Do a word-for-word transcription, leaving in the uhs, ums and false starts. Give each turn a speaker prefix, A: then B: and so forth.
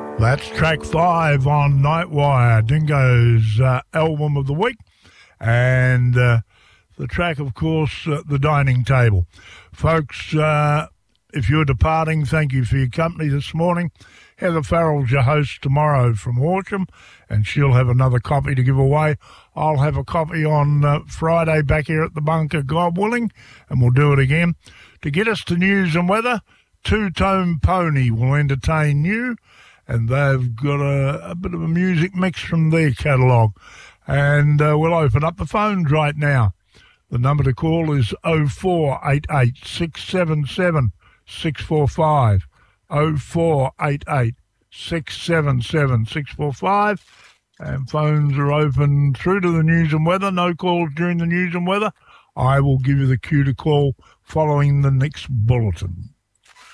A: That's track five on Nightwire, Dingo's uh, album of the week. And uh, the track, of course, uh, The Dining Table. Folks, uh, if you're departing, thank you for your company this morning. Heather Farrell's your host tomorrow from Horsham, and she'll have another copy to give away. I'll have a copy on uh, Friday back here at the bunker, God willing, and we'll do it again. To get us to news and weather, Two Tone Pony will entertain you, and they've got a, a bit of a music mix from their catalogue. And uh, we'll open up the phones right now. The number to call is oh four eight eight, six seven seven, six four five. oh four eight eight, six seven seven, six four five. And phones are open through to the news and weather. No calls during the news and weather. I will give you the cue to call following the next bulletin.